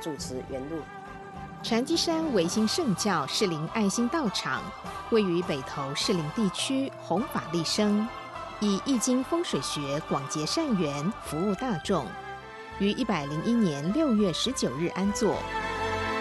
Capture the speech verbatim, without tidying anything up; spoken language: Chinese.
主持圆路。 禅机山维新圣教士林爱心道场位于北投士林地区，弘法利生，以易经风水学广结善缘，服务大众。于一百零一年六月十九日安座。